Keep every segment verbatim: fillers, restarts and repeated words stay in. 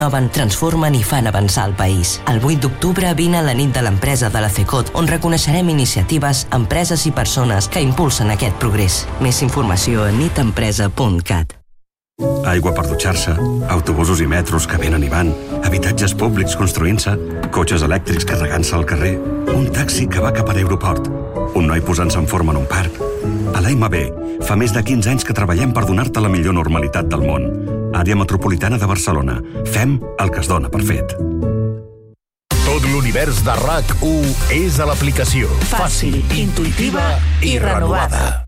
Innoven, transformen i fan avançar el país. El vuit d'octubre vine a la nit de l'empresa de la CECOT, on reconeixerem iniciatives, empreses i persones que impulsen aquest progrés. Més informació a nitempresa punt cat. Aigua per dutxar-se, autobusos i metros que venen i van, habitatges públics construint-se, cotxes elèctrics carregant-se al carrer, un taxi que va cap a l'aeroport, un noi posant-se en forma en un parc. A l'A M B fa més de quinze anys que treballem per donar-te la millor normalitat del món. Àrea Metropolitana de Barcelona. Fem el que es dona per fet. Tot l'univers de R A C u és a l'aplicació. Fàcil, intuïtiva i renovada.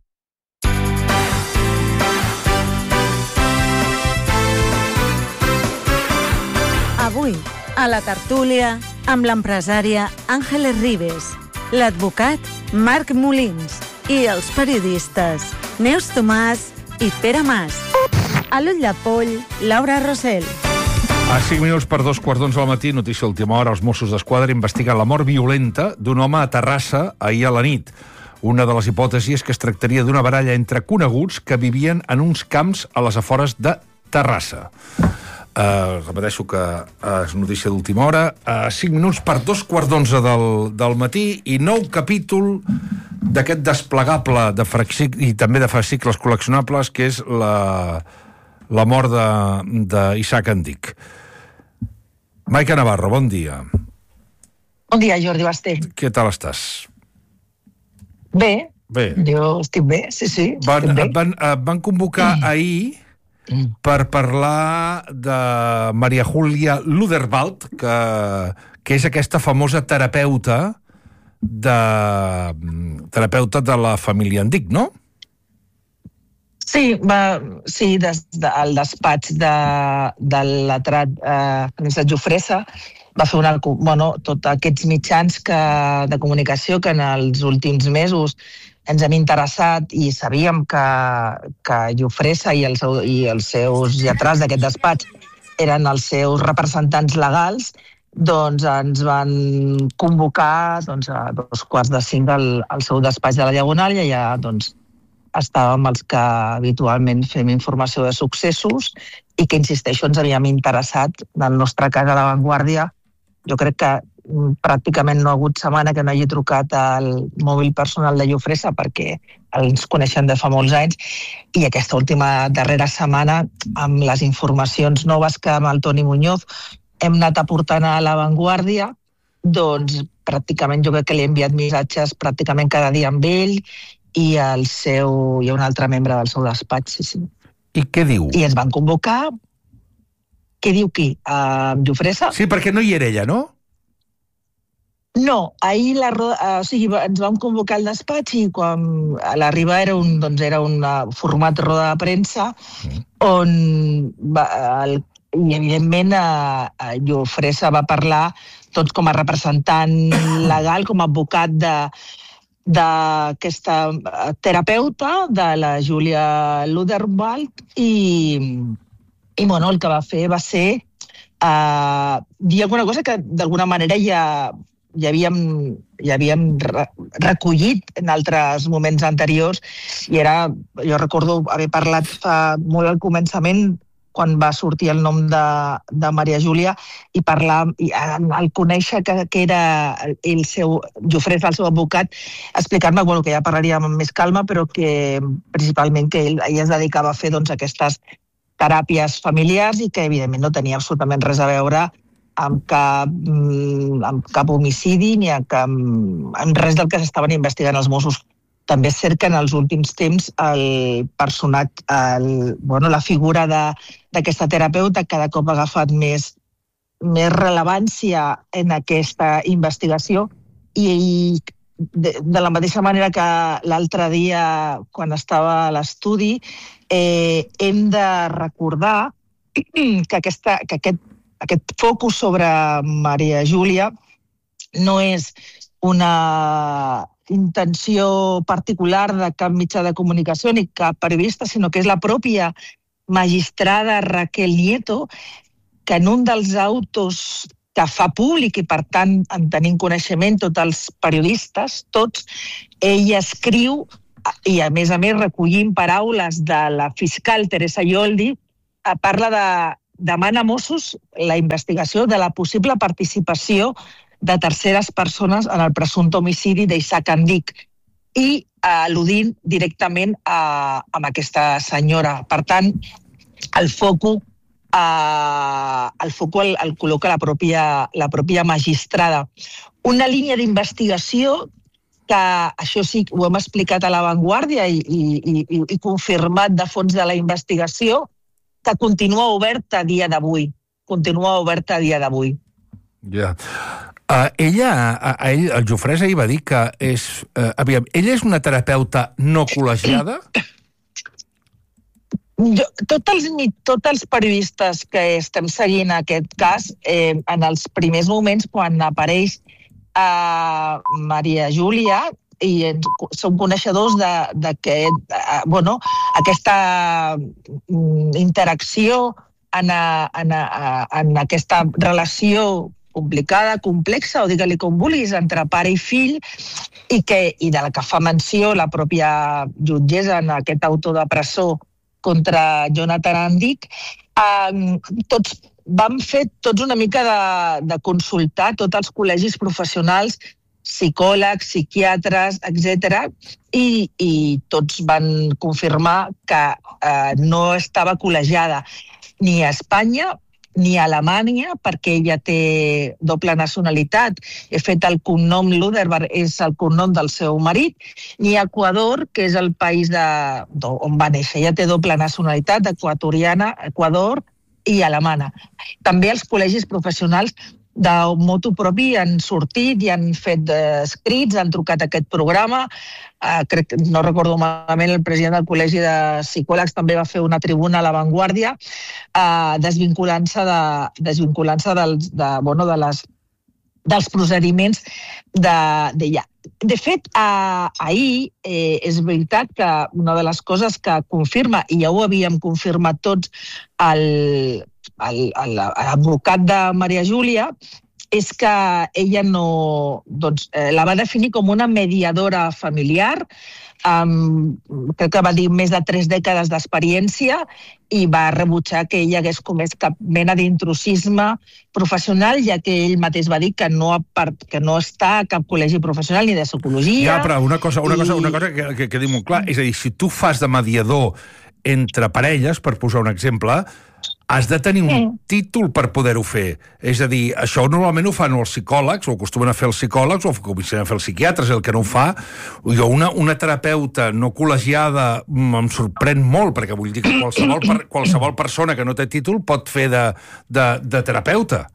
Avui, a la tertúlia, amb l'empresària Àngeles Ribes, l'advocat Marc Molins i els periodistes Neus Tomàs i Pere Mas. A l'ull de poll, Laura Rosell. A cinc minuts per dos quarts d'onze del matí, notícia última hora, els Mossos d'Esquadra investiguen la mort violenta d'un home a Terrassa ahir a la nit. Una de les hipòtesis és que es tractaria d'una baralla entre coneguts que vivien en uns camps a les afores de Terrassa. Uh, repeteixo que uh, és notícia d'última hora. A uh, cinc minuts per dos quarts d'onze del, del matí i nou capítol d'aquest desplegable de fraxic, i també de fascicles col·leccionables, que és la, la mort d'Isaac Andic. Maica Navarro, bon dia. Bon dia, Jordi Basté. Què tal estàs? Bé, bé. Jo estic bé, sí, sí. Van, bé. Van, van convocar mm. ahir per parlar de Maria Júlia Luderwald, que, que és aquesta famosa terapeuta de, terapeuta de la família Andic, no? Sí, va, sí, des del despatx de, de l'atrat eh, Francesc Jofresa va fer una, bueno, tots aquests mitjans que, de comunicació que en els últims mesos ens hem interessat i sabíem que, que Jofresa i, el seu, i els seus lletrats d'aquest despatx eren els seus representants legals, doncs ens van convocar doncs, a dos quarts de cinc al, al seu despatx de la Diagonal i allà doncs, estàvem els que habitualment fem informació de successos i que, insisteixo, ens havíem interessat del nostre cas a La Vanguardia. Jo crec que pràcticament no ha hagut setmana que no hagi trucat al mòbil personal de Jofresa perquè ens coneixen de fa molts anys i aquesta última darrera setmana amb les informacions noves que amb el Toni Muñoz hem anat aportant a La Vanguardia, doncs pràcticament jo crec que li he enviat missatges pràcticament cada dia amb ell i el seu, i un altre membre del seu despatx. Sí, sí. I què diu? I ens van convocar. Què diu qui? Uh, Jofresa? Sí, perquè no hi era ella, no? No, ahir la, uh, o sigui, ens vam convocar al despatx i quan a l'arribar era un, doncs era un uh, format roda de premsa mm. on va, el, i evidentment uh, uh, Jofresa va parlar doncs, com a representant legal, com a advocat de d'aquesta terapeuta, de la Júlia Luderwald i, i bueno, el que va fer va ser uh, dir alguna cosa que d'alguna manera ja ja havíem, ja havíem recollit en altres moments anteriors i era, jo recordo haver parlat fa molt al començament quan va sortir el nom de, de Maria Júlia i parlar, i al conèixer que, que era el seu, Jofresa, el seu advocat, explicar-me bueno, que ja parlaríem amb més calma, però que principalment que ell, ell es dedicava a fer doncs, aquestes teràpies familiars i que evidentment no tenia absolutament res a veure amb cap, amb cap homicidi ni amb, cap, amb res del que s'estaven investigant els Mossos. També és cert que en els últims temps el personatge, el, bueno, la figura d'aquesta terapeuta cada cop ha agafat més, més rellevància en aquesta investigació i, i de, de la mateixa manera que l'altre dia quan estava a l'estudi eh, hem de recordar que, aquesta, que aquest Aquest focus sobre Maria Júlia no és una intenció particular de cap mitjà de comunicació ni cap periodista, sinó que és la pròpia magistrada Raquel Nieto, que en un dels autos que fa públic i, per tant, en tenim coneixement tots els periodistes, tots, ella escriu, i a més a més recollint paraules de la fiscal Teresa Ioldi, parla de demana a Mossos la investigació de la possible participació de terceres persones en el presumpte homicidi d'Isaac Andic i al·ludint directament a, amb aquesta senyora. Per tant, el foco, eh, el, foco el, el col·loca la pròpia, la pròpia magistrada. Una línia d'investigació que, això sí, ho hem explicat a l'avantguàrdia i, i, i, i confirmat de fons de la investigació, que continua oberta a dia d'avui. Continua oberta a dia d'avui. Ja. Uh, ella, a, a ell, el Jofrès ahir va dir que és... Uh, aviam, ella és una terapeuta no col·legiada? Jo, tots, els, tots els periodistes que estem seguint aquest cas, eh, en els primers moments, quan apareix eh, Maria Júlia, i ens, som coneixedors de, de que, eh, bueno, aquesta interacció en, a, en, a, en aquesta relació complicada, complexa, o digue-li com vulguis, entre pare i fill, i, que, i de la que fa menció la pròpia jutgessa en aquest auto de presó contra Jonathan Andic, eh, tots vam fer tots una mica de, de consultar tots els col·legis professionals, psicòlegs, psiquiatres, etcètera, i, i tots van confirmar que eh, no estava col·legiada ni a Espanya ni a Alemanya, perquè ella té doble nacionalitat. He fet el cognom Luderberg, és el cognom del seu marit, ni a Equador, que és el país de, on va néixer. Ella té doble nacionalitat, equatoriana, Equador i alemana. També els col·legis professionals de motu propi han sortit i han fet eh, escrits, han trucat a aquest programa. Eh, crec, no recordo malament, el president del Col·legi de Psicòlegs també va fer una tribuna a l'avantguàrdia eh, desvinculant-se de, desvinculant-se dels, de, bueno, de les, dels procediments d'ella. De, de fet, eh, ahir eh, és veritat que una de les coses que confirma, i ja ho havíem confirmat tots, el l'advocat de Maria Júlia, és que ella no, doncs, eh, la va definir com una mediadora familiar, um, crec que va dir més de tres dècades d'experiència, i va rebutjar que ella hagués comès cap mena d'intrusisme professional, ja que ell mateix va dir que no, que no està a cap col·legi professional ni de psicologia. Ja, però una cosa, una cosa, una cosa que, que quedi molt clar, és a dir, si tu fas de mediador entre parelles, per posar un exemple, has de tenir un títol per poder-ho fer. És a dir, això normalment ho fan els psicòlegs, o acostumen a fer els psicòlegs, o comencen a fer els psiquiatres, el que no ho fa. Jo, una, una terapeuta no col·legiada em sorprèn molt, perquè vull dir que qualsevol, per, qualsevol persona que no té títol pot fer de, de, de terapeuta.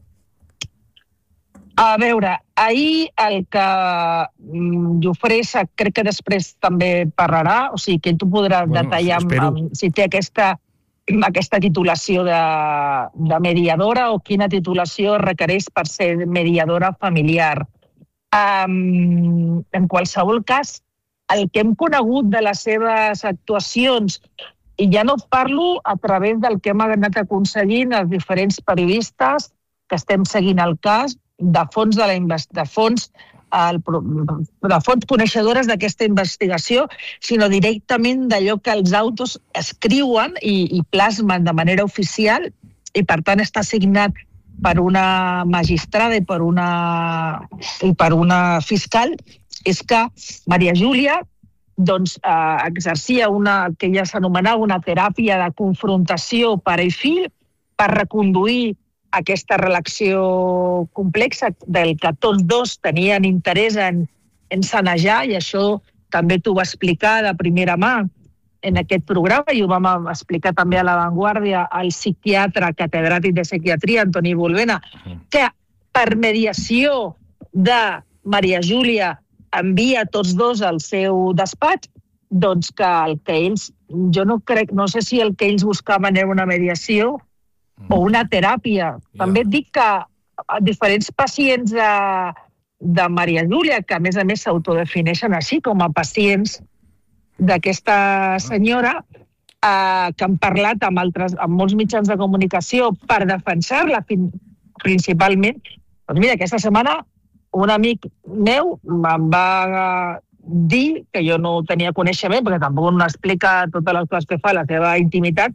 A veure, ahir el que Jofrès, crec que després també parlarà, o sigui que tu podràs bueno, detallar amb, amb, si té aquesta... aquesta titulació de, de mediadora o quina titulació requereix per ser mediadora familiar. Um, en qualsevol cas, el que hem conegut de les seves actuacions, i ja no parlo a través del que hem anat aconseguint els diferents periodistes que estem seguint el cas, de fons, de la invest... de fons El, de fons coneixedores d'aquesta investigació, sinó directament d'allò que els autos escriuen i, i plasmen de manera oficial, i per tant està signat per una magistrada i per una, i per una fiscal, és que Maria Júlia doncs, eh, exercia una, que ja s'anomenava una teràpia de confrontació pare i fill per reconduir aquesta relació complexa del que tots dos tenien interès en, en sanejar, i això també t'ho va explicar de primera mà en aquest programa, i ho vam explicar també a l'avantguàrdia al psiquiatre catedràtic de psiquiatria, Antoni Volvena, que per mediació de Maria Júlia envia tots dos al seu despatx, doncs que el que ells, jo no crec, no sé si el que ells buscaven era una mediació o una teràpia. Yeah. També et dic que diferents pacients de, de Maria Júlia, que a més a més s'autodefineixen així com a pacients d'aquesta senyora, eh, que han parlat amb, altres, amb molts mitjans de comunicació per defensar-la principalment. Doncs mira, aquesta setmana un amic meu em va dir, que jo no tenia coneixement, perquè tampoc no explica totes les coses que fa, la seva intimitat,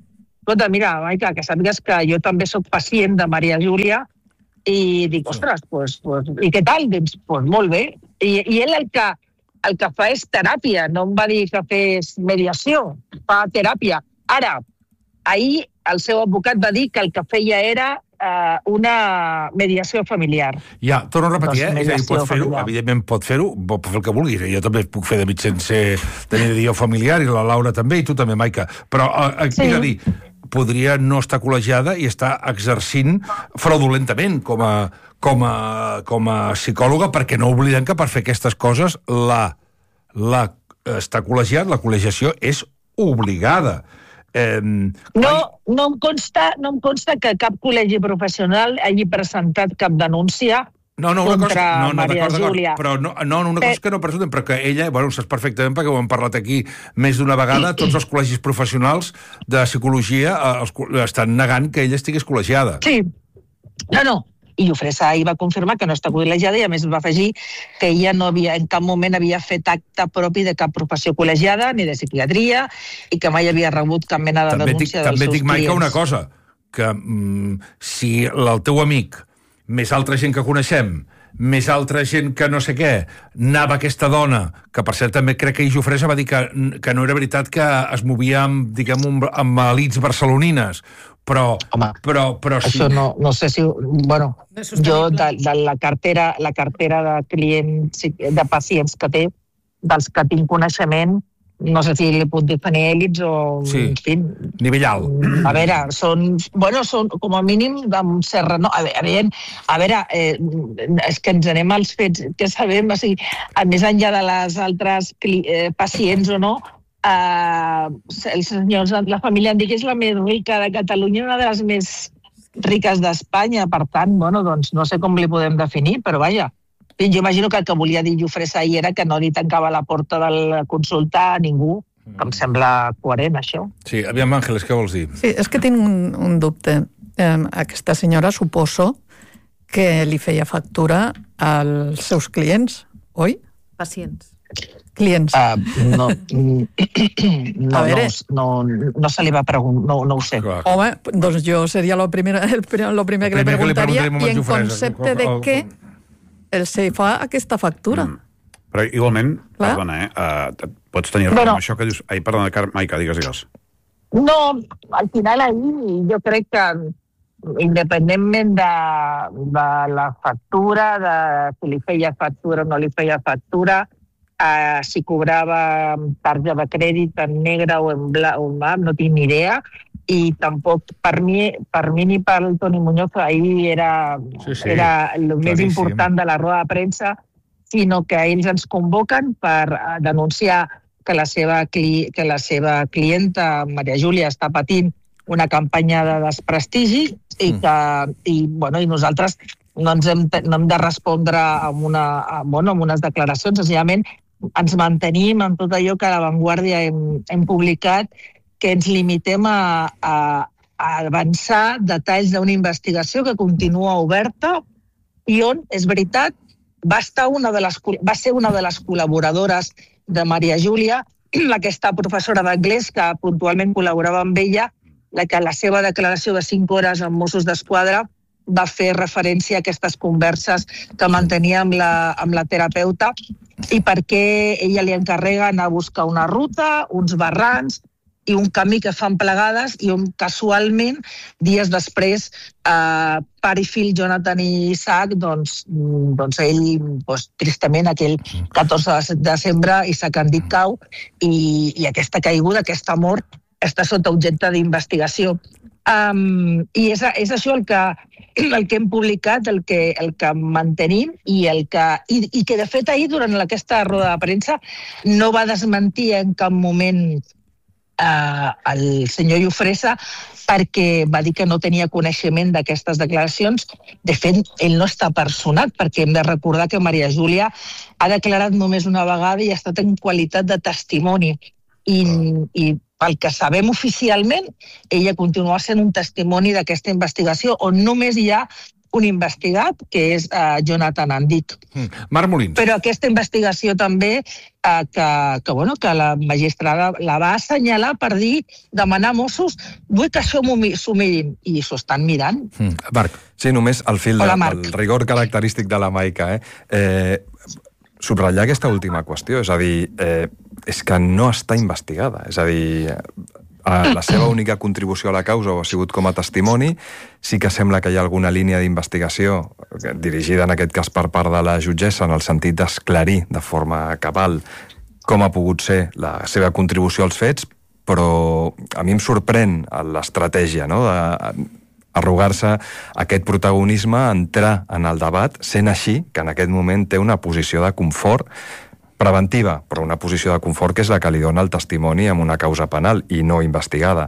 escolta, mira, Maica, que sàpigues que jo també sóc pacient de Maria Júlia i dic, ostres, pues, pues, i què tal? Dic, pues molt bé. I, i ell el que, el que fa és teràpia, no em va dir que fes mediació, fa teràpia. Ara, ahir el seu advocat va dir que el que feia era eh, una mediació familiar. Ja, torno a repetir, Doncs eh? És a dir, pot fer-ho, familiar. evidentment pot fer-ho, pot fer el que vulgui. Jo també puc fer de mig sense tenir mediació familiar, i la Laura també, i tu també, Maica. Però, eh, sí. És a dir, podria no estar col·legiada i estar exercint fraudulentament com a, com a, com a psicòloga, perquè no oblidem que per fer aquestes coses la, la està col·legiat, la col·legiació és obligada. Eh, no, no, em consta, no em consta que cap col·legi professional hagi presentat cap denúncia no, no, una contra cosa, no, no, Maria d'acord, Júlia. Però no, no, una cosa que no presenten, però que ella, bueno, ho saps perfectament perquè ho hem parlat aquí més d'una vegada, tots els col·legis professionals de psicologia els, estan negant que ella estigués col·legiada. Sí, no, no. I Jufresa ahir va confirmar que no està col·legiada i a més va afegir que ella no havia, en cap moment havia fet acte propi de cap professió col·legiada ni de psiquiatria i que mai havia rebut cap mena de també denúncia dic, dels també seus dic, Maica, clients. una cosa, que mm, si el teu amic, més altra gent que coneixem, més altra gent que no sé què, anava aquesta dona, que per cert també crec que Jufresa va dir que, que no era veritat que es movia amb, diguem, amb elits barcelonines, però, Home, però, però sí. Això no, no sé si... Bueno, jo de, de la cartera, la cartera de clients, de pacients que té, dels que tinc coneixement, no sé si li puc definir èlits o... Sí, en fi, nivell alt. A veure, són, bueno, són com a mínim d'un cert renom. A veure, a veure eh, és que ens anem als fets que sabem, o sigui, més enllà de les altres eh, pacients o no, eh, els senyors, la família Andic és la més rica de Catalunya, una de les més riques d'Espanya, per tant, bueno, doncs no sé com li podem definir, però vaja. Jo imagino que el que volia dir Jufresa ahir era que no li tancava la porta de la consulta a ningú, que em sembla coherent, això. Sí, aviam, Àngeles, què vols dir? Sí, és que tinc un, un dubte. Eh, aquesta senyora suposo que li feia factura als seus clients, oi? Pacients. Clients. Uh, no, no, A veure. no, no, no se li va preguntar, no, no ho sé. Clar. Home, doncs jo seria lo primer, el, lo primer que El li primer que li preguntaria preguntaríem i al en Jufresa. concepte de què el se fa aquesta factura. Mm. Però igualment, Clar. perdona, eh, uh, pots tenir raó Bueno. amb això que dius... Ai, perdona, Car Maica, digues, digues. No, al final ahir jo crec que independentment de, de la factura, de si li feia factura o no li feia factura, eh, si cobrava tarja de crèdit en negre o en blanc, o en blanc, no tinc ni idea, i tampoc per mi, per mi ni pel Toni Muñoz ahir era, Sí, sí, era el més claríssim. important de la roda de premsa, sinó que ells ens convoquen per eh, denunciar que la seva, cli, que la seva clienta, Maria Júlia, està patint una campanya de desprestigi i que i, bueno, i nosaltres no, ens hem, no hem de respondre amb, una, amb, bueno, amb unes declaracions, senzillament ens mantenim en tot allò que a La Vanguardia hem, hem publicat, que ens limitem a, a, a avançar detalls d'una investigació que continua oberta i on, és veritat, va, estar una de les, va ser una de les col·laboradores de Maria Júlia, aquesta professora d'anglès que puntualment col·laborava amb ella, la que a la seva declaració de cinc hores amb Mossos d'Esquadra va fer referència a aquestes converses que mantenia amb la, amb la terapeuta i perquè ella li encarrega anar a buscar una ruta, uns barrans i un camí que fan plegades i on casualment, dies després, eh, pare i fill, Jonathan i Isaac, doncs, doncs ell, doncs, tristament, aquell catorze de desembre, Isaac en dit cau i, i aquesta caiguda, aquesta mort, està sota objecte d'investigació. Um, I és, és això el que, el que hem publicat, el que, el que mantenim i, el que, i, i que, de fet, ahir, durant aquesta roda de premsa, no va desmentir en cap moment Uh, el senyor Jufresa perquè va dir que no tenia coneixement d'aquestes declaracions. De fet, ell no està personat perquè hem de recordar que Maria Júlia ha declarat només una vegada i ha estat en qualitat de testimoni. I, i pel que sabem oficialment, ella continua sent un testimoni d'aquesta investigació on només hi ha un investigat, que és uh, Jonathan Andic. Mm. Marc Molins. Però aquesta investigació també uh, que, que, bueno, que la magistrada la va assenyalar per dir, demanar a Mossos, vull que això s'ho mirin, i s'ho estan mirant. Mm. Marc. Sí, només el fil Hola, de, del rigor característic de la Maica. Eh? Eh, subratllar aquesta última qüestió, és a dir, eh, és que no està investigada, és a dir... La seva única contribució a la causa ha sigut com a testimoni. Sí que sembla que hi ha alguna línia d'investigació dirigida en aquest cas per part de la jutgessa en el sentit d'esclarir de forma cabal com ha pogut ser la seva contribució als fets, però a mi em sorprèn l'estratègia, no?, d'arrogar-se aquest protagonisme, entrar en el debat, sent així que en aquest moment té una posició de confort preventiva, però una posició de confort que és la que li dona el testimoni amb una causa penal i no investigada.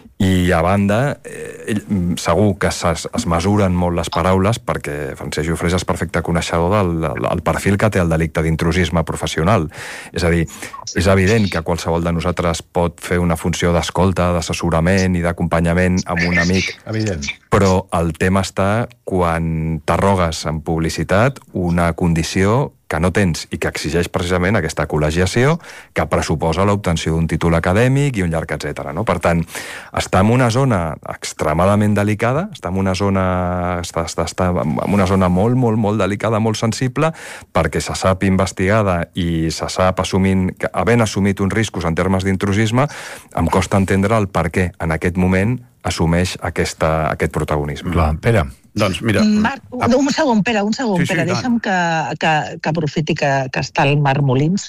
I a banda, eh, segur que es, es mesuren molt les paraules perquè Francesc Jofrés és perfecte coneixedor del, del perfil que té el delicte d'intrusisme professional. És a dir, és evident que qualsevol de nosaltres pot fer una funció d'escolta, d'assessorament i d'acompanyament amb un amic. Evident. Però el tema està quan t'arrogues en publicitat una condició que no tens i que exigeix precisament aquesta col·legiació que pressuposa l'obtenció d'un títol acadèmic i un llarg etcètera. No? Per tant, està en una zona extremadament delicada, està en una zona, està, està, està en una zona molt, molt, molt delicada, molt sensible, perquè se sap investigada i se sap assumint, havent assumit uns riscos en termes d'intrusisme, em costa entendre el per què en aquest moment assumeix aquesta, aquest protagonisme. Clar, Pere. Doncs mira... Marc, un segon, Pere, un segon, sí, sí, Pere. Deixa'm que, que, que aprofiti que, que està el Marc Molins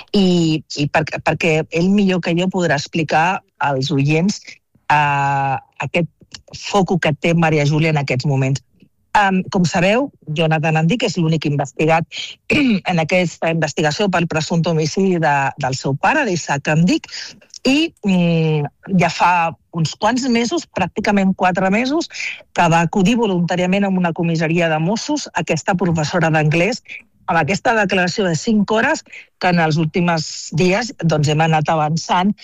i, i per, perquè ell millor que jo podrà explicar als oients uh, aquest foco que té Maria Júlia en aquests moments. Um, com sabeu, Jonathan Andic és l'únic investigat en aquesta investigació pel presumpte homicidi de, del seu pare, d'Isaac Andic, i mm, ja fa uns quants mesos, pràcticament quatre mesos, que va acudir voluntàriament a una comissaria de Mossos, aquesta professora d'anglès, amb aquesta declaració de cinc hores que en els últims dies doncs, hem anat avançant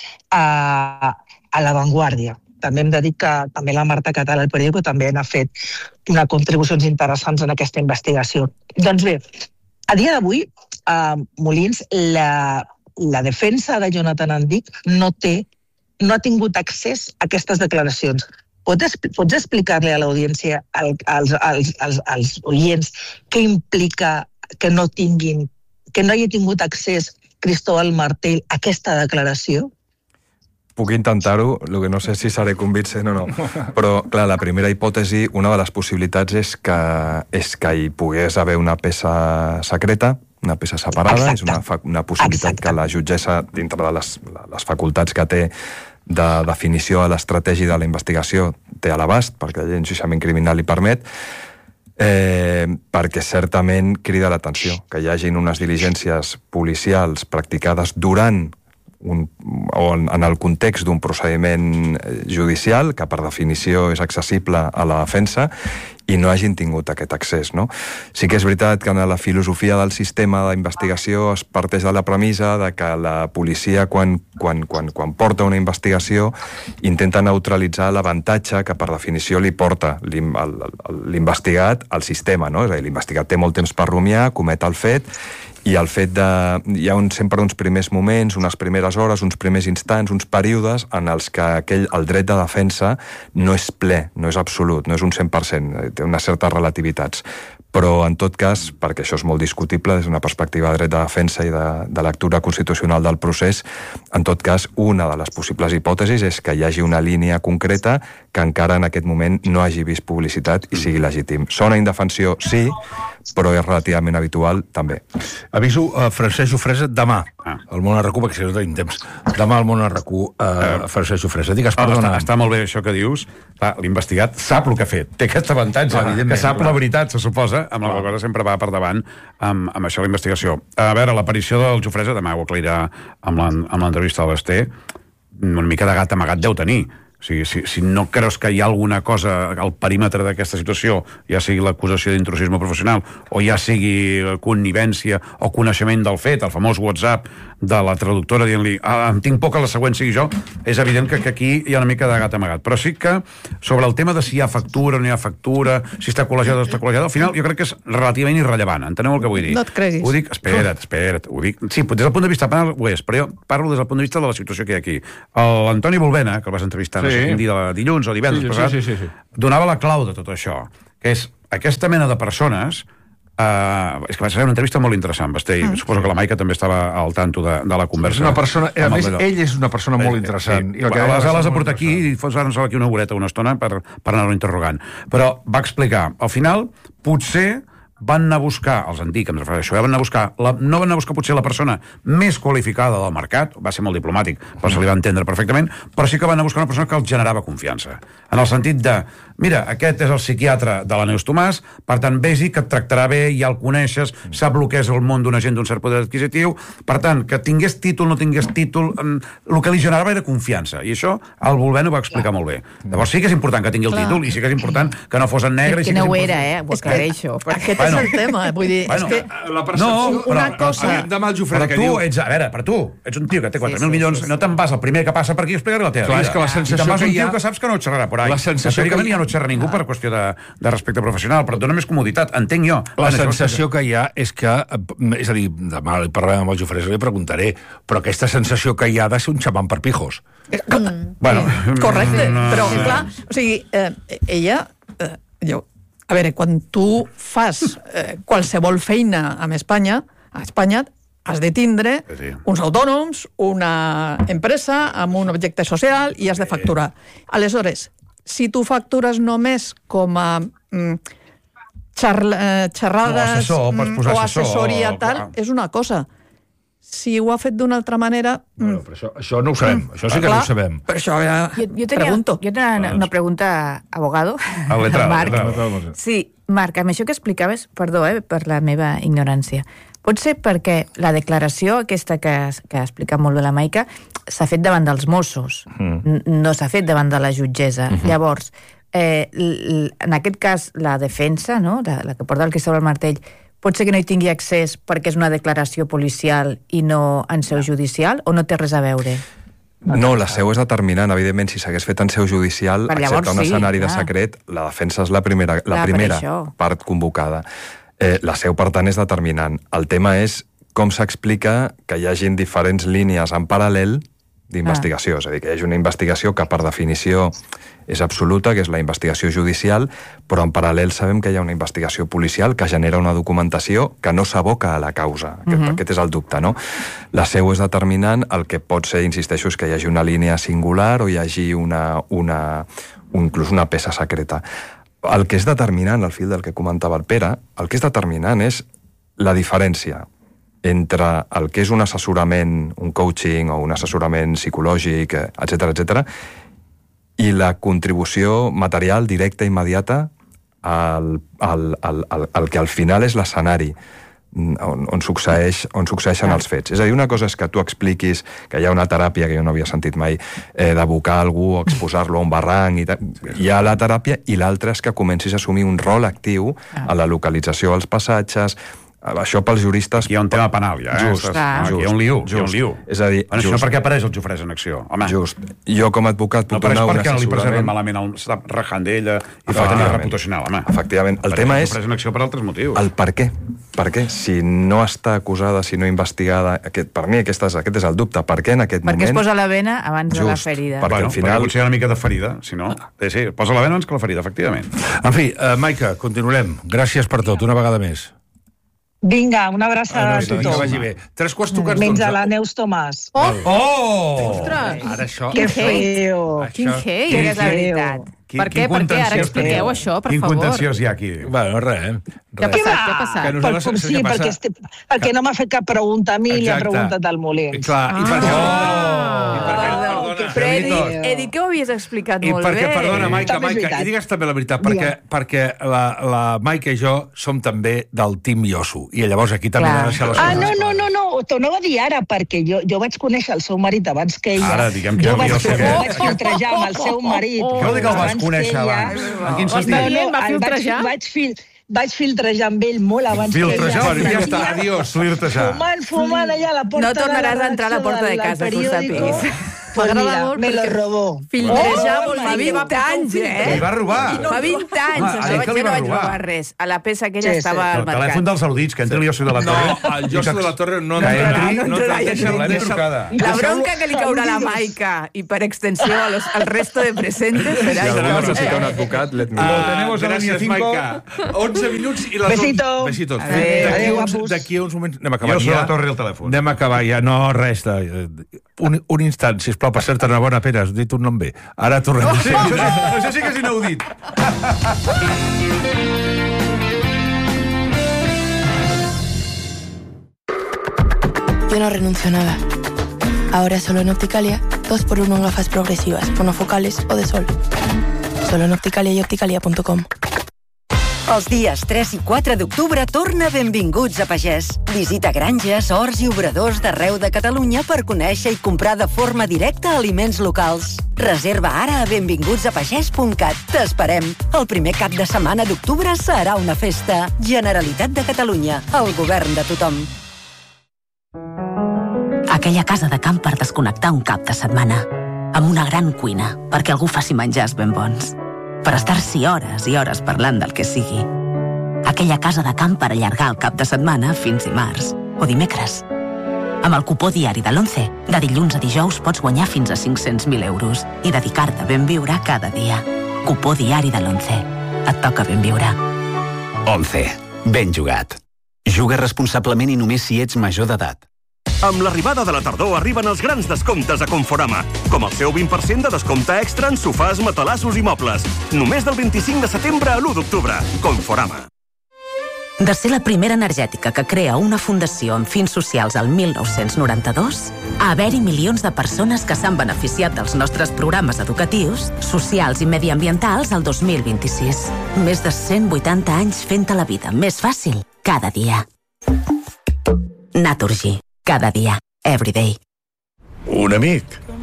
a, a l'avantguàrdia. També hem de dir que també la Marta Català, el periòdico, també n'ha fet una contribucions interessants en aquesta investigació. Doncs bé, a dia d'avui, a Molins, la, la defensa de Jonathan Andic no té, no ha tingut accés a aquestes declaracions. Pots, pots explicar-li a l'audiència, als, als, als, als oients, què implica que no tinguin, que no hagi tingut accés Cristóbal Martell a aquesta declaració? Puc intentar-ho, el que no sé si seré convincent o no. Però, clar, la primera hipòtesi, una de les possibilitats és que, és que hi pogués haver una peça secreta, una peça separada, Exacte. és una, fa, una possibilitat Exacte. que la jutgessa, dintre de les, les facultats que té de definició a l'estratègia de la investigació, té a l'abast, perquè la llei d'enjudiciament criminal li permet, eh, perquè certament crida l'atenció que hi hagin unes diligències policials practicades durant Un, o en, en el context d'un procediment judicial que per definició és accessible a la defensa i no hagin tingut aquest accés. No? Sí que és veritat que en la filosofia del sistema d'investigació es parteix de la premissa de que la policia quan, quan, quan, quan porta una investigació intenta neutralitzar l'avantatge que per definició li porta l'investigat al sistema. No? És a dir, l'investigat té molt temps per rumiar, comet el fet i el fet de... Hi ha un, sempre uns primers moments, unes primeres hores, uns primers instants, uns períodes en els que aquell, el dret de defensa no és ple, no és absolut, no és un cent per cent, té unes certes relativitats. Però, en tot cas, perquè això és molt discutible des d'una perspectiva de dret de defensa i de, de lectura constitucional del procés, en tot cas, una de les possibles hipòtesis és que hi hagi una línia concreta que encara en aquest moment no hagi vist publicitat i sigui legítim. Sona indefensió, sí, però és relativament habitual, també. Aviso a Francesc Jofresa demà, ah. al Món R Q, perquè si no tenim temps. Demà al Món R Q, uh, Francesc Jofresa. Digues, perdona. Està, està molt bé això que dius. L'investigat sap el que ha fet. Té aquest avantatge, ah, que sap clar. La veritat, se suposa, amb la qual cosa sempre va per davant amb, amb això la investigació. A veure, l'aparició del Jofresa, demà ho aclarirà amb l'entrevista de l'Ester, una mica de gat amagat deu tenir. O sigui, si, si no creus que hi ha alguna cosa al perímetre d'aquesta situació, ja sigui l'acusació d'intrusisme professional o ja sigui connivència o coneixement del fet, el famós WhatsApp de la traductora dient-li ah, em tinc por que la següent sigui jo, és evident que, que aquí hi ha una mica de gat amagat. Però sí que sobre el tema de si hi ha factura o no hi ha factura, si està col·legiada o està col·legiada, al final jo crec que és relativament irrellevant. Enteneu el que vull dir? No et creguis. Ho dic, espera't, espera't. Ho dic. Sí, des del punt de vista penal ho és, però jo parlo des del punt de vista de la situació que hi ha aquí. L'Antoni Volvena, que el vas entrevistar no sé quin dia, dilluns o divendres sí, passat, sí, sí, sí, sí. donava la clau de tot això, que és aquesta mena de persones. Uh, és que va ser una entrevista molt interessant, Bastell. Mm. Suposo que la Maica també estava al tanto de, de la conversa. És una persona, a més, ell és una persona molt interessant. Sí. I el que les l'has de portar aquí i fos-nos aquí una horeta, una estona, per, per anar-lo interrogant. Però va explicar, al final, potser van anar a buscar, els en dic, em refereixo, van anar a buscar, la, no van anar a buscar potser la persona més qualificada del mercat, va ser molt diplomàtic, però se li va entendre perfectament, però sí que van anar a buscar una persona que els generava confiança. En el sentit de, mira, aquest és el psiquiatre de la Neus Tomàs, per tant, vés-hi, que et tractarà bé, ja el coneixes, sap el que és el món d'una gent d'un cert poder adquisitiu, per tant, que tingués títol, no tingués títol, el que li generava era confiança, i això el Volvent ho va explicar molt bé. Llavors sí que és important que tingui el títol, i sí que és important que no fos en negre. Que no ho era, eh? Ho aclareixo. Aquest és el tema, vull dir, bueno, és que la percepció, no, una cosa... Demà el Jofreda però que tu, diu... ets, a veure, per tu, ets un tio que té quatre mil sí, sí, milions, sí, sí. No te'n vas el primer que passa per aquí a explicar la teva Clar, vida. és que la sensació I te'n vas que un hi ha... tio que saps que no et xerrarà por ahí. La sensació que hi ha... ja no xerra ningú per qüestió de, de respecte professional, però et dona més comoditat, entenc jo. La sensació que hi ha és que, és a dir, demà li parlarem amb el Jofreda i li preguntaré, però aquesta sensació que hi ha de ser un xamán per pijos. Mm, bueno, correcte, no, però clar, o sigui, eh, ella, eh, jo, a veure, quan tu fas eh, qualsevol feina amb Espanya, a Espanya has de tindre sí. uns autònoms, una empresa amb un objecte social i has de facturar. Aleshores, si tu factures només com a mm, xarla, xerrades no, assessor, mm, o assessoria o, tal, clar. És una cosa. Si ho ha fet d'una altra manera... Bueno, però això, això no ho sabem, mm, això sí que clar, no ho sabem. Per això ja jo, jo tenia, pregunto. Jo tenia una, una pregunta, abogado. A letrado, Marc. letrado. Sí, Marc, amb això que explicaves, perdó, eh, per la meva ignorància, pot ser perquè la declaració aquesta que, que ha explicat molt bé la Maica s'ha fet davant dels Mossos, mm. no s'ha fet davant de la jutgessa. Mm-hmm. Llavors, eh, en aquest cas, la defensa, no? la, la que porta el Cristóbal Martell, pot ser que no hi tingui accés perquè és una declaració policial i no en seu judicial, o no té res a veure? No, la seu és determinant. Evidentment, si s'hagués fet en seu judicial, excepte un sí, escenari de secret, la defensa és la primera, la clar, primera part convocada. Eh, la seu, per tant, és determinant. El tema és com s'explica que hi hagin diferents línies en paral·lel d'investigació. Ah. És a dir, que hi hagi una investigació que, per definició, és absoluta, que és la investigació judicial, però en paral·lel sabem que hi ha una investigació policial que genera una documentació que no s'aboca a la causa. Aquest, uh-huh. aquest és el dubte, no? La seu és determinant, el que pot ser, insisteixo, és que hi hagi una línia singular o hi hagi una, una, inclús una peça secreta. El que és determinant, al fil del que comentava el Pere, el que és determinant és la diferència entre el que és un assessorament, un coaching o un assessorament psicològic, etcètera, etcètera, i la contribució material directa i immediata al, al, al, al, al que al final és l'escenari on, on, succeeix, on succeeixen els fets. És a dir, una cosa és que tu expliquis que hi ha una teràpia que jo no havia sentit mai, eh, d'abocar algú o exposar-lo a un barranc, i hi ha la teràpia, i l'altra és que comencis a assumir un rol actiu a la localització dels passatges. Això pels juristes... Hi ha un tema penal, ja, eh? Just, ah, just, hi ha un liu, just. Hi ha un liu. És a dir, bueno, just. Això per què apareix el Jofresa en acció? Home. Just. Jo, com a advocat, puc no donar un assessorament... No, però és perquè no li preserven malament, el, està rajant d'ella i fa tenir reputacional, home. Efectivament. El tema és... Jofresa en acció per altres motius. El per què. Per què? Si no està acusada, si no investigada... Aquest, per mi aquest és, aquest és el dubte. Per què en aquest perquè moment... Perquè es posa la vena abans just, de la ferida. Perquè bueno, al final... Perquè potser hi ha una mica de ferida, si no... Sí, sí, posa la vena abans que la ferida, efectivament. En fi, uh, Maica, continuarem. Gràcies per tot, una vegada més. Vinga, una abraçada a tothom. Que vagi bé. Tres quarts tocats menys a la Neus Tomàs. Oh! Oh! Ostres! Ara això... Que feo! Quin hate, que és la veritat. Quin, per què? Per què? Ara expliqueu això, per quin favor. Quin contenciós hi ha aquí? Bueno, res, eh? Què ha passat? Què ha passat? Per, per, sí, perquè, este, perquè no m'ha fet cap pregunta a mi, li ha preguntat al Molins. Clar, i per això... Ah, perdó, que Però he dit, he dit que ho havies explicat I molt perquè, bé. perdona, Maica, Maica, i digues també la veritat, perquè, perquè la, la Maica i jo som també del Team Yosu, i llavors aquí també Clar. ha de deixar les Ah, coses. no, no, no, no, t'ho anava a dir ara, perquè jo, jo vaig conèixer el seu marit abans que ella. Ara, diguem que jo jo vaig, sé jo què. vaig filtrejar amb el seu marit. Què vol dir que el vas abans conèixer que ella. abans? En quin Està sentit? No, dient, va el filtrejar? Vaig, vaig, fil, vaig filtrejar amb ell molt abans Filtrejar, que ella. ja està, adiós. Flirtejar. Fumant, fumant allà a la porta No tornaràs de la a entrar a la porta de redacció casa, del que ho periódico. sàpiguis. Pues M'agrada mira, molt me lo perquè robó. filtrejar Oh, vol Fa dir que va vint anys, eh? Li va robar. Fa vint anys, Home, això ell vaig que li dir, no va vaig robar. robar res. A la peça aquella Sí, sí. estava al El telèfon mercat. dels audits, que entri el Yosu de la No, Torre. el Yosu de la Torre no Que entrarà. entri, No entrarà, que deixa'l, volem deixa'l. trucada. La bronca que li caurà a la Maica i per extensió a los, al resto de presentes serà Si algú això. necessita un advocat, let me Ah, know. tenemos a la gràcies, línea cinco. Maica. onze minuts i les... Besito. Besitos. Adéu. D'aquí Adéu, uns, guapos. d'aquí a uns moments... Anem a acabar Yosu de ja. la Torre al telèfon. Anem a acabar ja. No, res. De... Un, un instant, sisplau, per ser-te una bona pera. Has dit un nom bé. Ara tornem. Sí, això, sí, això sí que és inaudit. Yo no renuncio a nada. Ahora solo en Opticalia, dos por uno en gafas progresivas, monofocales o de sol. Solo en Opticalia y opticalia punto com. Els dies tres i quatre d'octubre torna Benvinguts a Pagès. Visita granges, horts i obradors d'arreu de Catalunya per conèixer i comprar de forma directa aliments locals. Reserva ara a benvinguts a pagès punt cat. T'esperem. El primer cap de setmana d'octubre serà una festa. Generalitat de Catalunya. El govern de tothom. Aquella casa de camp per desconnectar un cap de setmana. Amb una gran cuina, perquè algú faci menjars ben bons. Per estar-s'hi hores i hores parlant del que sigui. Aquella casa de camp per allargar el cap de setmana fins dimarts o dimecres. Amb el cupó diari de l'Once, de dilluns a dijous pots guanyar fins a cinc-cents mil euros i dedicar-te a ben viure cada dia. Cupó diari de l'Once. Et toca ben viure. Once. Ben jugat. Juga responsablement i només si ets major d'edat. Amb l'arribada de la tardor arriben els grans descomptes a Conforama, com el seu vint per cent de descompte extra en sofàs, matalassos i mobles. Només del vint-i-cinc de setembre a l'u d'octubre. Conforama. De ser la primera energètica que crea una fundació amb fins socials al mil nou-cents noranta-dos, a haver-hi milions de persones que s'han beneficiat dels nostres programes educatius, socials i mediambientals al dos mil vint-i-sis. Més de cent vuitanta anys fent-te la vida més fàcil cada dia. Naturgy. Cada dia. Every day. Un amic?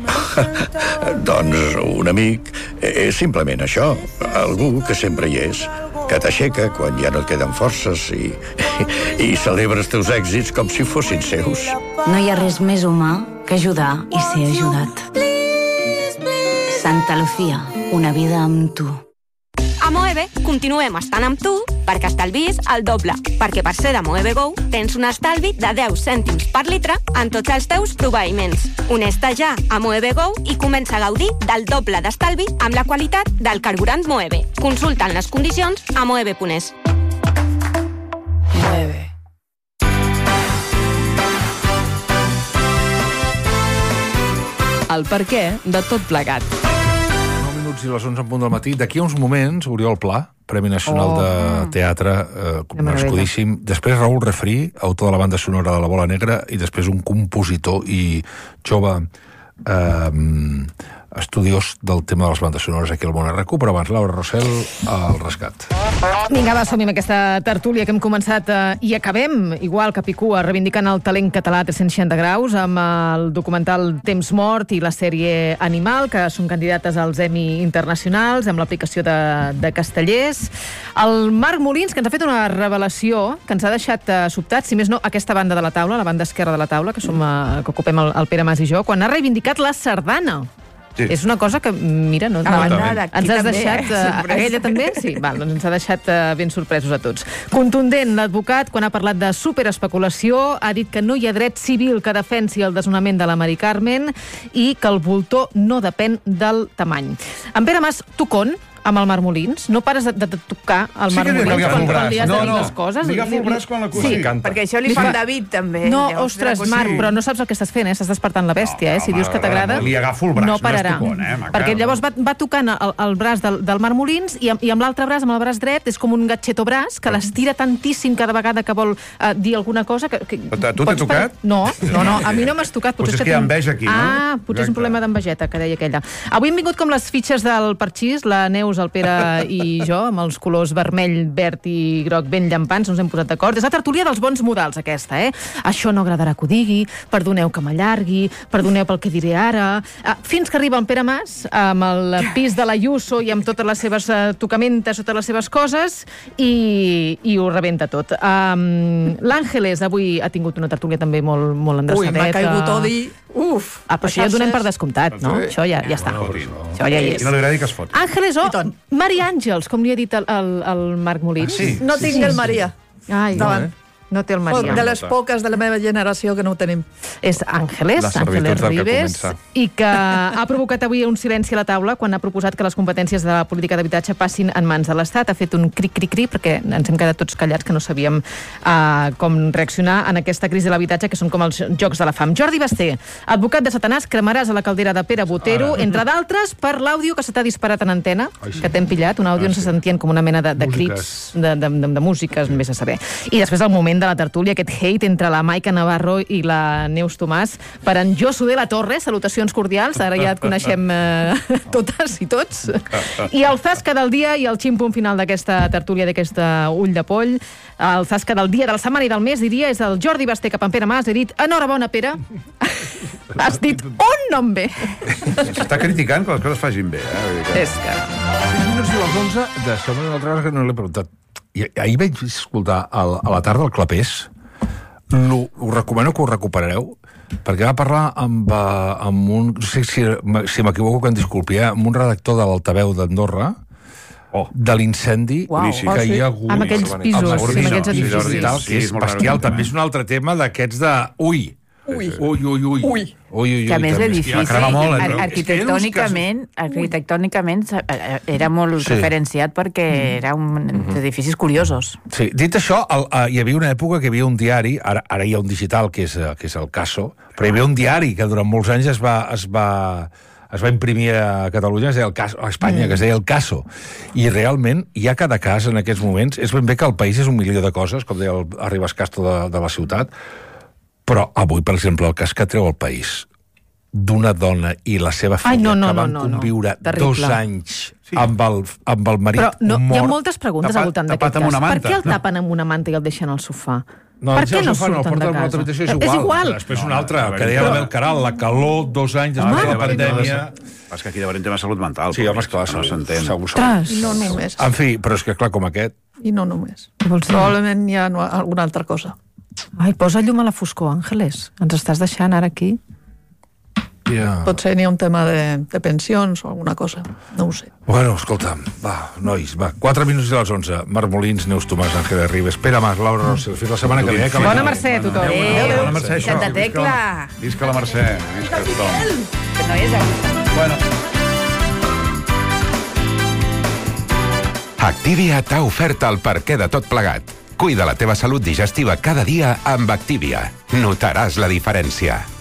Doncs un amic és simplement això. Algú que sempre hi és, que t'aixeca quan ja no et queden forces i, i, i celebra els teus èxits com si fossin seus. No hi ha res més humà que ajudar i ser ajudat. Santa Lucía, una vida amb tu. A Moeve continuem estant amb tu perquè estalvis el doble, perquè per ser de Moeve Go tens un estalvi de deu cèntims per litre en tots els teus proveïments. Uneix-te ja a Moeve Go i comença a gaudir del doble d'estalvi amb la qualitat del carburant Moeve. Consulta les condicions a moeve punt es. Moeve. El perquè de tot plegat. I les onze en punt del matí. D'aquí a uns moments, Oriol Pla, Premi Nacional Oh. de Teatre, eh, merescudíssim. Després Raül Refrí, autor de la banda sonora de La Bola Negra, i després un compositor i jove eh, estudiós del tema de les bandes sonores aquí al Món R Q, però abans Laura Rossell al rescat. Vinga, va, som-hi amb aquesta tertúlia que hem començat eh, i acabem, igual que Picua, reivindicant el talent català a tres-cents seixanta graus, amb el documental Temps Mort i la sèrie Animal, que són candidates als Emmy internacionals, amb l'aplicació de, de Castellers. El Marc Molins, que ens ha fet una revelació que ens ha deixat eh, sobtats, si més no, aquesta banda de la taula, la banda esquerra de la taula, que, som, eh, que ocupem el, el Pere Mas i jo, quan ha reivindicat la sardana. Sí. És una cosa que, mira, no, A banda d'aquí ens has també, deixat... eh? Eh, Sorpresa. aquella també? Sí, val, doncs ens ha deixat eh, ben sorpresos a tots. Contundent, l'advocat, quan ha parlat de superespeculació, ha dit que no hi ha dret civil que defensi el desnonament de la Mari Carmen i que el voltor no depèn del tamany. En Pere Mas Tucón amb el Marmolins? No pares de, de tocar el Sí que li Marmolins agafa el quan, quan braç. li has de No, dir no. les coses? Li agafa el braç quan la cosa. Sí, Canta. Perquè això li fa el David, també. No, Llavors, ostres, la cosa- Marc, però no saps el que estàs fent, eh? Estàs despertant la bèstia, eh? Si home, dius que t'agrada, li agafo el braç, no no és pararà. tocón, eh, Maca? Perquè llavors va, va tocant el, el braç del, del Marmolins i, amb- i amb l'altre braç, amb el braç dret, és com un gatxeto braç que l'estira tantíssim cada vegada que vol uh, dir alguna cosa. Que, que Tu t'he pots tocat? parar- No, no, no, a mi no m'has tocat. Potser és que hi ha tinc- enveja aquí, no? Ah, potser és un Exacte. problema d'envejeta, que deia aquella. Avui hem vingut com les fitxes del parxís, la Neus, el Pere i jo, amb els colors vermell, verd i groc ben llampants, no ens hem posat d'acord. És la tertúlia dels bons modals, aquesta, eh? Això no agradarà que ho digui, perdoneu que m'allargui, perdoneu pel que diré ara... Ah, fins que arriba el Pere Mas, amb el pis de l'Ayuso i amb totes les seves uh, tocamentes, totes les seves coses, i, i ho rebenta tot. Um, L'Àngeles avui ha tingut una tertúlia també molt, molt Ui, endreçadeta. m'ha caigut odi. Uf! Ah, però això ja ho donem per descomptat, no? Sí. Això ja, ja està. Això ja hi és. I no li agradi que es fot. Àngeles o Maria Àngels, com li ha dit el, el, el Marc Molins. Ah, sí? No Sí, tinc sí, el sí. Maria. Ai, Davant. no té el Maria. De les poques de la meva generació que no ho tenim. És Àngeles, Les Àngeles servituds del que Ribes, comença. i que ha provocat avui un silenci a la taula quan ha proposat que les competències de la política d'habitatge passin en mans de l'Estat. Ha fet un cric-cric-cric perquè ens hem quedat tots callats que no sabíem uh, com reaccionar en aquesta crisi de l'habitatge, que són com els jocs de la fam. Jordi Basté, advocat de Satanàs, cremaràs a la caldera de Pere Botero, Ah. entre d'altres per l'àudio que se t'ha disparat en antena, que t'hem pillat, un àudio on se sentien com una mena de, de crits, de, de, de, de músiques, vés a saber. I després el moment de la tertúlia, aquest hate entre la Maica Navarro i la Neus Tomàs per en Josu de la Torre, salutacions cordials, ara ja et coneixem eh, totes i tots. I el zasca del dia i el ximpunt final d'aquesta tertúlia, d'aquesta ull de poll, el zasca del dia, de la setmana i del mes, diria, és el Jordi Basté cap en Pere Mas. He dit, enhorabona, Pere. Has dit un nom bé. S'està criticant que les coses facin bé, eh? Vull dir que... És que... sis minuts i les onze, de segona una altra cosa que no l'he preguntat. I, ahir vaig escoltar al, a la tarda el Clapés. Lo, us recomano que ho recuperareu, perquè va parlar amb, uh, amb un... No sé si, si m'equivoco, que em disculpi, eh, amb un redactor de l'Altaveu d'Andorra, oh. de l'incendi Uau. que Oh, sí. hi ha hagut... Amb aquells pisos, amb sí, amb aquests edificis. i tal, que és Sí, és molt bestial. raro. També és un altre tema d'aquests de... Ui! Ui. Ui, ui, ui. Ui. Ui, ui, Que a ui, més també. l'edifici, Va cremar molt, eh, ar no? arquitectònicament, arquitectònicament eh, era molt Sí. referenciat perquè era un edificis curiosos. Sí, dit això, el, uh, hi havia una època que hi havia un diari, ara, ara hi ha un digital, que és, uh, que és el Caso, però hi havia un diari que durant molts anys es va... Es va es va imprimir a Catalunya, es deia el Caso, a Espanya, mm. que es deia el Caso. I realment hi ha cada cas en aquests moments. És ben bé que el país és un milió de coses, com deia el Arribas Castro de, de la ciutat, però avui, per exemple, el cas que treu el País d'una dona i la seva filla Ai, no, no, que van no, no, no. conviure Terrible. dos anys sí. amb, el, amb el marit Però no, mort. hi ha moltes preguntes tapat, al voltant d'aquest tapat amb cas. una Per manta. què el tapen amb una manta i el deixen al sofà? No, per el què no sofà no, el surten porten de a una altra casa? habitació, és igual. És igual. Després una altra, que deia la Bel Caral, la calor, dos anys després de la pandèmia... És que aquí de un tema de salut mental. Sí, home, esclar, no s'entén. I no només. En fi, però és que clar, com aquest... I no només. Probablement hi ha no- alguna altra cosa. Ai, posa llum a la foscor, Àngeles. Ens estàs deixant ara aquí? Yeah. Potser n'hi ha un tema de, de pensions o alguna cosa. No ho sé. Bueno, escolta, va, nois, va, quatre minuts i les onze. Marc Molins, Neus Tomàs, Àngela Ribes, Pere Mas, Laura Rossell. Fins la setmana que ve. Que Bona vagi bé. Mercè, tothom. Adéu, bona Mercè, això. Santa Tecla. Visca la Mercè. Visca tothom. Que no és Bueno. Activia t'ha ofert el perquè de tot plegat. Cuida la teva salut digestiva cada dia amb Activia. Notaràs la diferència.